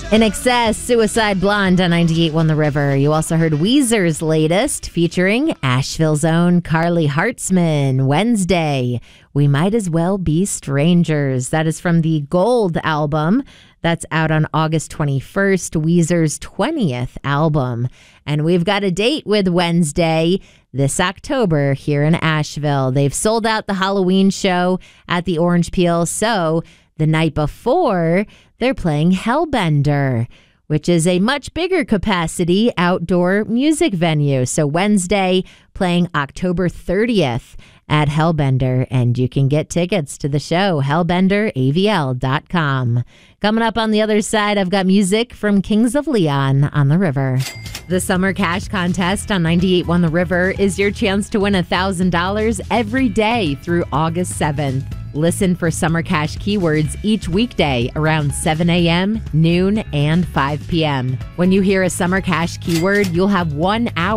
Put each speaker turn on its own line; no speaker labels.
In Excess, Suicide Blonde on 98.1 The River. You also heard Weezer's latest featuring Asheville's own Carly Hartzman, Wednesday. We Might As Well Be Strangers. That is from the Gold album. That's out on August 21st, Weezer's 20th album. And we've got a date with Wednesday this October here in Asheville. They've sold out the Halloween show at the Orange Peel, so the night before, they're playing Hellbender, which is a much bigger capacity outdoor music venue. So Wednesday, playing October 30th at Hellbender, and you can get tickets to the show, hellbenderavl.com. Coming up on the other side, I've got music from Kings of Leon on the River. The Summer Cash Contest on 98.1 The River is your chance to win $1,000 every day through August 7th. Listen for Summer Cash keywords each weekday around 7 a.m., noon, and 5 p.m. When you hear a Summer Cash keyword, you'll have 1 hour